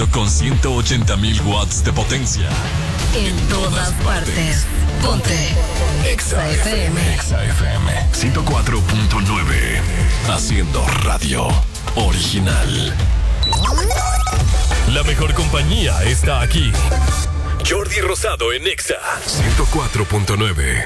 Con 180,000 watts de potencia. En todas partes. Ponte Exa FM. Exa FM 104.9. Haciendo radio original. La mejor compañía está aquí. Jordi Rosado en Exa 104.9.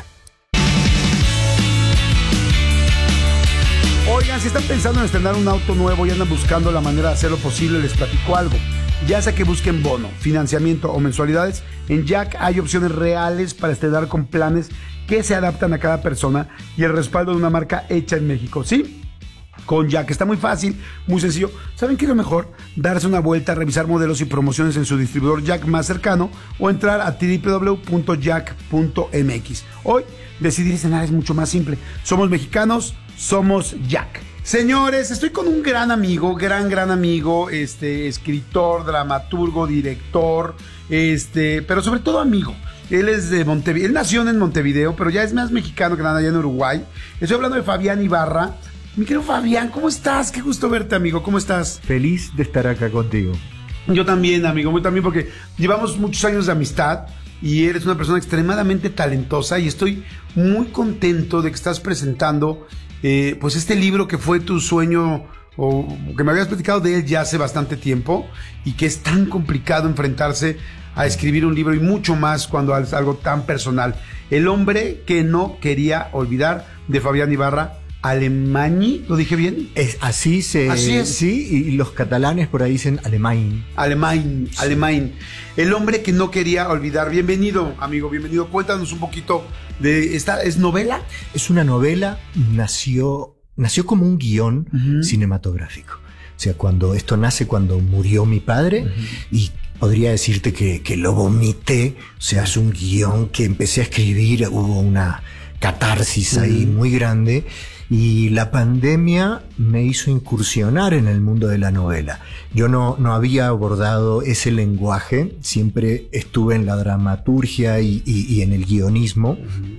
Oigan, si están pensando en estrenar un auto nuevo y andan buscando la manera de hacerlo posible, les platico algo. Ya sea que busquen bono, financiamiento o mensualidades, en Jack hay opciones reales para estrenar con planes que se adaptan a cada persona y el respaldo de una marca hecha en México. ¿Sí? Con Jack está muy fácil, muy sencillo. ¿Saben qué es lo mejor? Darse una vuelta, revisar modelos y promociones en su distribuidor Jack más cercano o entrar a www.jack.mx. Hoy, decidir estrenar es mucho más simple. Somos mexicanos, somos Jack. Señores, estoy con un gran amigo, gran amigo, escritor, dramaturgo, director, pero sobre todo amigo. Él es de Montevideo, él nació en Montevideo, pero ya es más mexicano que nada allá en Uruguay. Estoy hablando de Fabián Ibarra. Mi querido Fabián, ¿cómo estás? Qué gusto verte, amigo, ¿cómo estás? Feliz de estar acá contigo. Yo también, amigo, muy también, porque llevamos muchos años de amistad y eres una persona extremadamente talentosa y estoy muy contento de que estás presentando pues este libro que fue tu sueño o que me habías platicado de él ya hace bastante tiempo y que es tan complicado enfrentarse a escribir un libro y mucho más cuando es algo tan personal. El hombre que no quería olvidar, de Fabián Ibarra. Alemany, ¿lo dije bien? Así es. Sí, y los catalanes por ahí dicen Alemany. Alemany. El hombre que no quería olvidar. Bienvenido, amigo, bienvenido. Cuéntanos un poquito de esta. ¿Es novela? Es una novela, nació como un guión cinematográfico. O sea, esto nace cuando murió mi padre y podría decirte que lo vomité. O sea, es un guión que empecé a escribir, hubo una catarsis ahí muy grande. Y la pandemia me hizo incursionar en el mundo de la novela. Yo no había abordado ese lenguaje, siempre estuve en la dramaturgia y en el guionismo.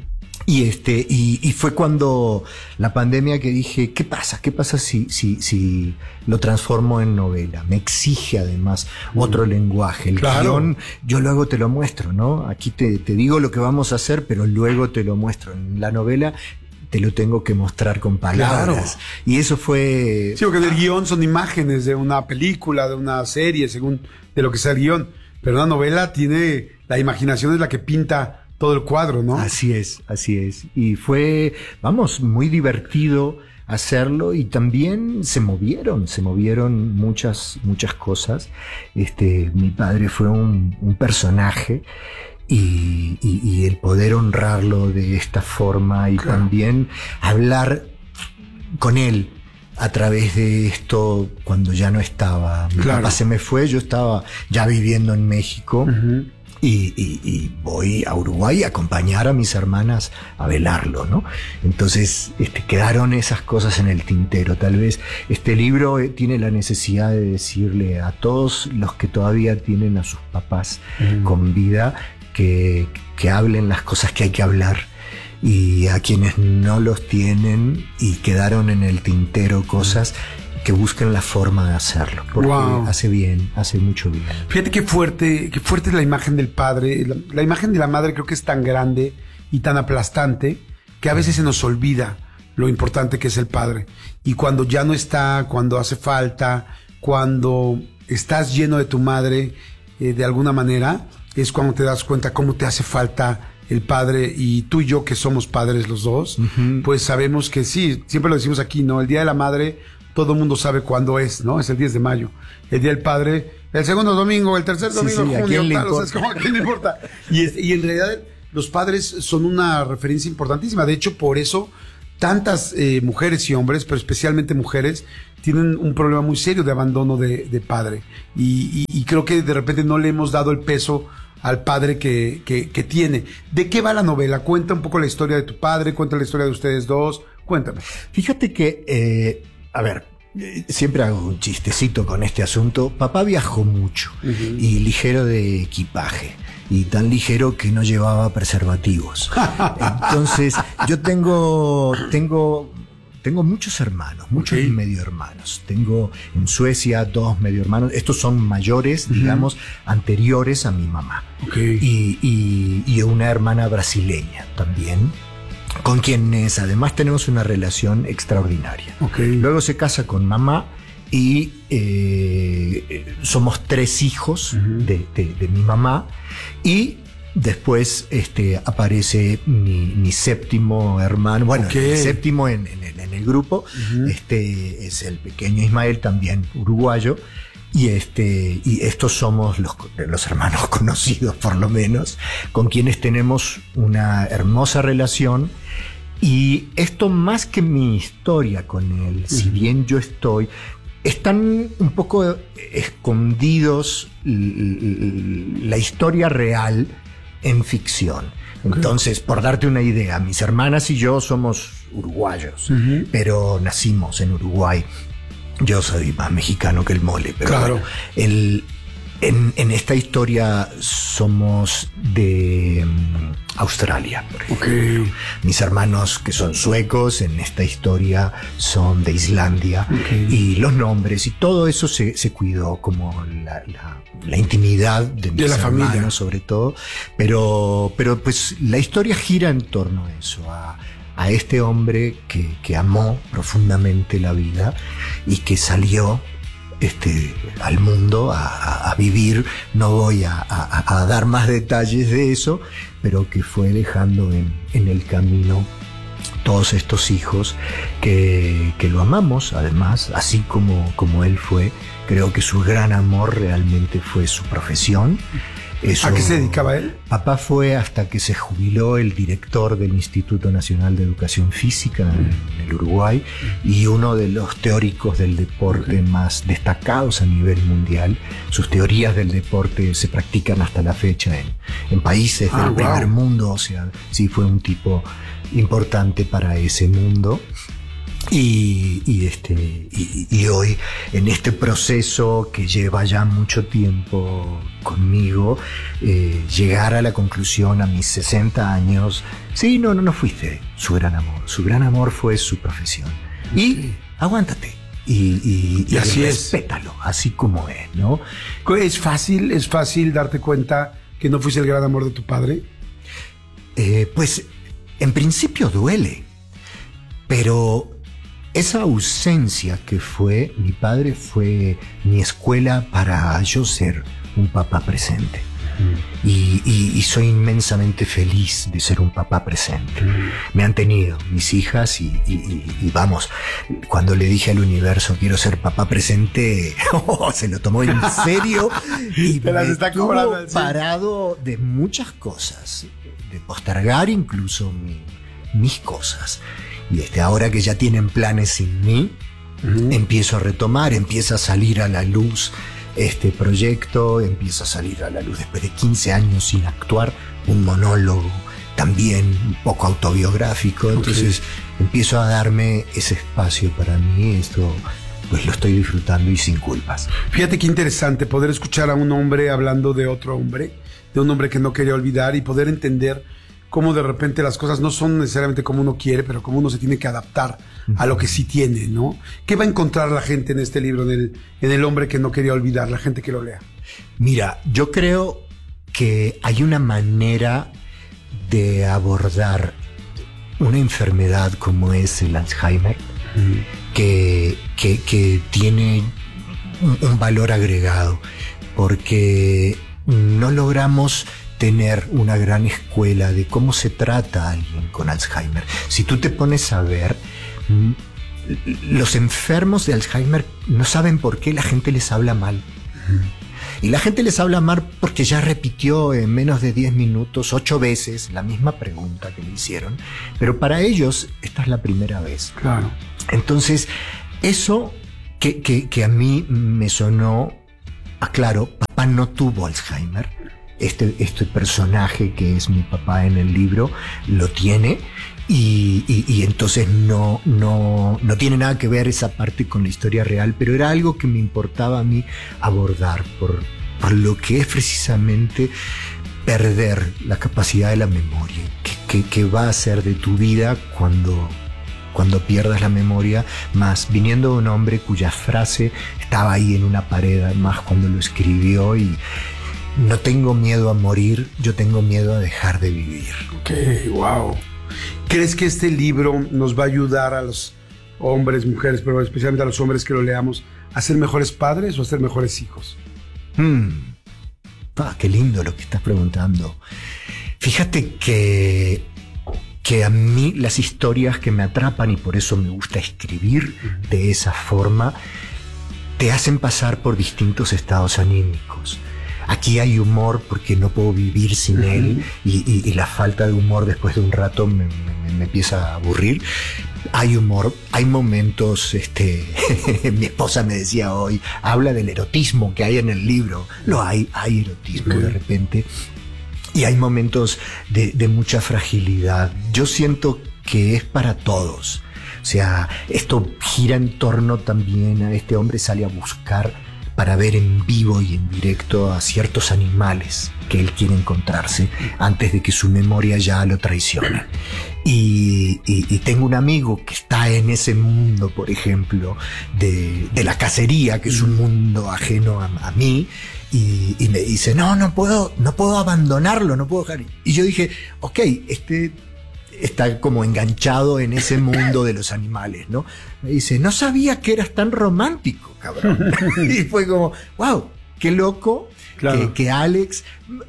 Y fue cuando la pandemia que dije, ¿qué pasa? ¿Qué pasa si lo transformo en novela? Me exige además otro lenguaje. El guión, yo luego te lo muestro, ¿no? Aquí te digo lo que vamos a hacer, pero luego te lo muestro. En la novela te lo tengo que mostrar con palabras. Claro. Y eso fue... Sí, porque el guión son imágenes de una película, de una serie, según de lo que sea el guión. Pero una novela tiene... La imaginación es la que pinta todo el cuadro, ¿no? Así es. Y fue, muy divertido hacerlo y también se movieron muchas cosas. Mi padre fue un personaje y el poder honrarlo de esta forma y también hablar con él a través de esto cuando ya no estaba. Mi papá se me fue, yo estaba ya viviendo en México. Y voy a Uruguay a acompañar a mis hermanas a velarlo, ¿no? Entonces, quedaron esas cosas en el tintero. Tal vez este libro tiene la necesidad de decirle a todos los que todavía tienen a sus papás con vida que hablen las cosas que hay que hablar. Y a quienes no los tienen y quedaron en el tintero cosas, que busquen la forma de hacerlo, porque hace mucho bien. Fíjate qué fuerte es la imagen del padre. La imagen de la madre creo que es tan grande y tan aplastante que a veces se nos olvida lo importante que es el padre. Y cuando ya no está, cuando hace falta, cuando estás lleno de tu madre, de alguna manera, es cuando te das cuenta cómo te hace falta el padre. Y tú y yo, que somos padres los dos, pues sabemos que sí, siempre lo decimos aquí, ¿no? El Día de la Madre, todo el mundo sabe cuándo es, ¿no? Es el 10 de mayo. El Día del Padre, el segundo domingo, el tercer domingo de junio, tal, o sea, es como, ¿a quién le importa? Y en realidad los padres son una referencia importantísima. De hecho, por eso tantas mujeres y hombres, pero especialmente mujeres, tienen un problema muy serio de abandono de padre. Y creo que de repente no le hemos dado el peso al padre que tiene. ¿De qué va la novela? Cuenta un poco la historia de tu padre, cuenta la historia de ustedes dos, cuéntame. Fíjate que, siempre hago un chistecito con este asunto. Papá viajó mucho y ligero de equipaje. Y tan ligero que no llevaba preservativos. Entonces, yo tengo tengo muchos hermanos, muchos medio hermanos. Tengo en Suecia 2 medio hermanos. Estos son mayores, digamos, anteriores a mi mamá. Y una hermana brasileña también, con quienes además tenemos una relación extraordinaria. Luego se casa con mamá y somos 3 hijos de mi mamá, y después aparece mi séptimo hermano, bueno, el séptimo en el grupo, es el pequeño Ismael, también uruguayo, y estos somos los hermanos conocidos, por lo menos, con quienes tenemos una hermosa relación. Y esto, más que mi historia con él, si bien yo están un poco escondidos la historia real en ficción. Entonces, por darte una idea, mis hermanas y yo somos uruguayos, pero nacimos en Uruguay. Yo soy más mexicano que el mole, pero claro. En esta historia somos de Australia, por ejemplo. Mis hermanos, que son suecos, en esta historia son de Islandia. Y los nombres y todo eso se cuidó, como la intimidad de mis hermanos, familia, sobre todo. Pero pues la historia gira en torno a eso, a este hombre que amó profundamente la vida y que salió al mundo a vivir. No voy a dar más detalles de eso, pero que fue dejando en el camino todos estos hijos que lo amamos, además, así como él fue. Creo que su gran amor realmente fue su profesión. ¿A qué se dedicaba él? Papá fue, hasta que se jubiló, el director del Instituto Nacional de Educación Física en el Uruguay, y uno de los teóricos del deporte más destacados a nivel mundial. Sus teorías del deporte se practican hasta la fecha en países del primer mundo. O sea, sí, fue un tipo importante para ese mundo. Y hoy, en este proceso que lleva ya mucho tiempo conmigo, llegar a la conclusión a mis 60 años, sí, no fuiste su gran amor. Su gran amor fue su profesión. Y aguántate. Y así respétalo, así como es, ¿no? ¿Es fácil darte cuenta que no fuiste el gran amor de tu padre? Pues, en principio duele, pero esa ausencia que fue mi padre fue mi escuela para yo ser un papá presente. Y soy inmensamente feliz de ser un papá presente. Me han tenido mis hijas y vamos, cuando le dije al universo quiero ser papá presente, se lo tomó en serio y me tuvo parado de muchas cosas, de postergar incluso mis cosas. Y ahora que ya tienen planes sin mí, empiezo a retomar, empieza a salir a la luz este proyecto, empieza a salir a la luz después de 15 años sin actuar, un monólogo también un poco autobiográfico. Entonces empiezo a darme ese espacio para mí. Esto pues lo estoy disfrutando y sin culpas. Fíjate qué interesante poder escuchar a un hombre hablando de otro hombre, de un hombre que no quería olvidar, y poder entender cómo de repente las cosas no son necesariamente como uno quiere, pero cómo uno se tiene que adaptar a lo que sí tiene, ¿no? ¿Qué va a encontrar la gente en este libro, en el hombre que no quería olvidar, la gente que lo lea? Mira, yo creo que hay una manera de abordar una enfermedad como es el Alzheimer, que tiene un valor agregado, porque no logramos tener una gran escuela de cómo se trata a alguien con Alzheimer. Si tú te pones a ver, los enfermos de Alzheimer no saben por qué la gente les habla mal. Y la gente les habla mal porque ya repitió en menos de 10 minutos 8 veces la misma pregunta que le hicieron, pero para ellos esta es la primera vez. Claro. Entonces, eso que a mí me sonó, claro, papá no tuvo Alzheimer. Este personaje que es mi papá en el libro lo tiene, y entonces no tiene nada que ver esa parte con la historia real, pero era algo que me importaba a mí abordar por lo que es precisamente perder la capacidad de la memoria. ¿Qué va a ser de tu vida cuando cuando pierdas la memoria, más viniendo de un hombre cuya frase estaba ahí en una pared, además cuando lo escribió, y no tengo miedo a morir, yo tengo miedo a dejar de vivir. Ok, wow. ¿Crees que este libro nos va a ayudar a los hombres, mujeres, pero especialmente a los hombres que lo leamos, a ser mejores padres o a ser mejores hijos? Qué lindo lo que estás preguntando. Fíjate que a mí las historias que me atrapan, y por eso me gusta escribir de esa forma, te hacen pasar por distintos estados anímicos. Aquí hay humor porque no puedo vivir sin él, y la falta de humor después de un rato me empieza a aburrir. Hay humor, hay momentos, mi esposa me decía hoy, habla del erotismo que hay en el libro. No, hay erotismo de repente. Y hay momentos de mucha fragilidad. Yo siento que es para todos. O sea, esto gira en torno también a este hombre sale a buscar para ver en vivo y en directo a ciertos animales que él quiere encontrarse antes de que su memoria ya lo traicione. Y tengo un amigo que está en ese mundo, por ejemplo, de la cacería, que es un mundo ajeno a mí, y me dice, no puedo abandonarlo, no puedo dejar. Y yo dije, ok, está como enganchado en ese mundo de los animales, ¿no? Me dice, no sabía que eras tan romántico, cabrón. Y fue como, wow, qué loco, claro, que Alex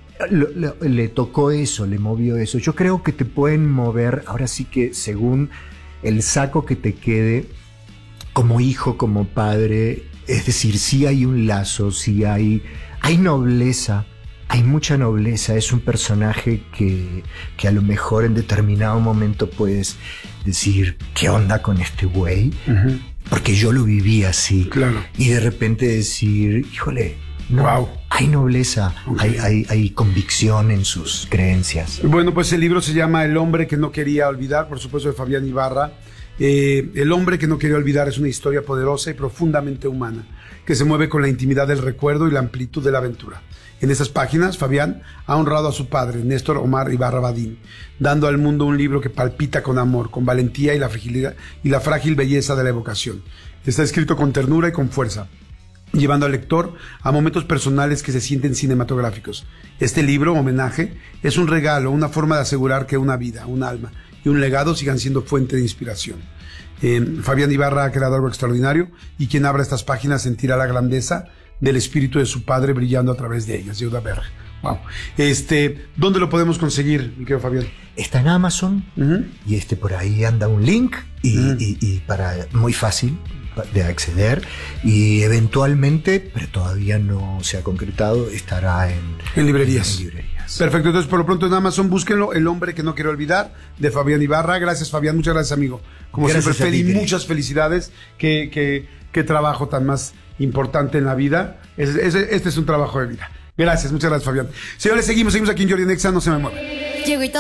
le tocó eso, le movió eso. Yo creo que te pueden mover, ahora sí que según el saco que te quede, como hijo, como padre, es decir, sí hay un lazo, sí hay nobleza. Hay mucha nobleza, es un personaje que a lo mejor en determinado momento puedes decir, ¿qué onda con este güey? Porque yo lo viví así. Claro. Y de repente decir, híjole, no, wow, hay nobleza, hay convicción en sus creencias. Bueno, pues el libro se llama El hombre que no quería olvidar, por supuesto, de Fabián Ibarra. El hombre que no quería olvidar es una historia poderosa y profundamente humana, que se mueve con la intimidad del recuerdo y la amplitud de la aventura. En esas páginas, Fabián ha honrado a su padre, Néstor Omar Ibarra Badín, dando al mundo un libro que palpita con amor, con valentía y la fragilidad y la frágil belleza de la evocación. Está escrito con ternura y con fuerza, llevando al lector a momentos personales que se sienten cinematográficos. Este libro, homenaje, es un regalo, una forma de asegurar que una vida, un alma y un legado sigan siendo fuente de inspiración. Fabián Ibarra ha creado algo extraordinario, y quien abra estas páginas sentirá la grandeza del espíritu de su padre brillando a través de ellas. Yehuda Berg. Wow. ¿Dónde lo podemos conseguir, mi querido Fabián? Está en Amazon, y por ahí anda un link, y muy fácil de acceder, y eventualmente, pero todavía no se ha concretado, estará en librerías. Perfecto, entonces por lo pronto en Amazon búsquenlo, El hombre que no quiero olvidar, de Fabián Ibarra. Gracias, Fabián, muchas gracias, amigo. Como gracias siempre, muchas felicidades. Qué trabajo tan más importante en la vida. Este es un trabajo de vida. Gracias, muchas gracias, Fabián. Señores, seguimos aquí en Jordi en Exa, no se me muevan.